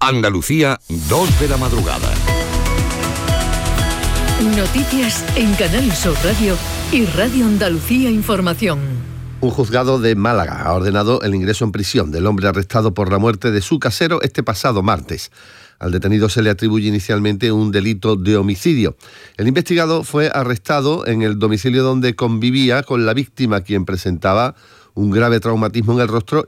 Andalucía, 2 de la madrugada. Noticias en Canal Sur Radio y Radio Andalucía Información. Un juzgado de Málaga ha ordenado el ingreso en prisión del hombre arrestado por la muerte de su casero este pasado martes. Al detenido se le atribuye inicialmente un delito de homicidio. El investigado fue arrestado en el domicilio donde convivía con la víctima, quien presentaba un grave traumatismo en el rostro